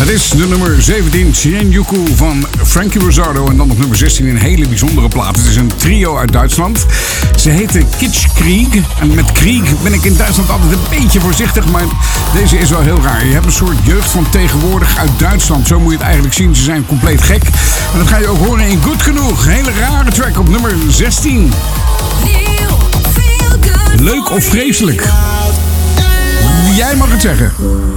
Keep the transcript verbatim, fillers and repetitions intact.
Dat is de nummer zeventien, Shinjuku van Frankie Rosario. En dan op nummer zestien een hele bijzondere plaat. Het is een trio uit Duitsland. Ze heten Kitschkrieg. En met Krieg ben ik in Duitsland altijd een beetje voorzichtig. Maar deze is wel heel raar. Je hebt een soort jeugd van tegenwoordig uit Duitsland. Zo moet je het eigenlijk zien. Ze zijn compleet gek. En dat ga je ook horen in Goed Genoeg. Een hele rare track op nummer zestien. Leuk of vreselijk? Jij mag het zeggen.